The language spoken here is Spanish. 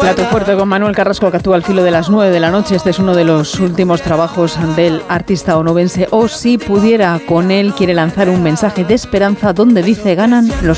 Plato fuerte con Manuel Carrasco, que actúa al filo de las 9 de la noche. Este es uno de los últimos trabajos del artista onubense. O si pudiera con él, quiere lanzar un mensaje de esperanza donde dice: ganan los